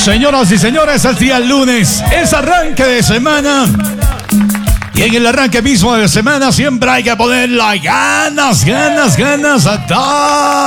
Señoras y señores, es día lunes, es arranque de semana. Y en el arranque mismo de semana siempre hay que ponerle ganas a todo.